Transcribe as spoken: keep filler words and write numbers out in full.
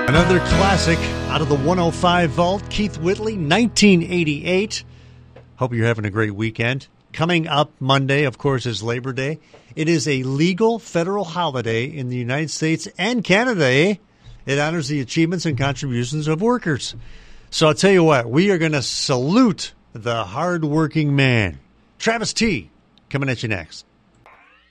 Another classic out of the one oh five Vault, Keith Whitley, nineteen eighty-eight. Hope you're having a great weekend. Coming up Monday, of course, is Labor Day. It is a legal federal holiday in the United States and Canada. Eh? It honors the achievements and contributions of workers. So I'll tell you what, we are going to salute the hardworking man. Travis T. coming at you next.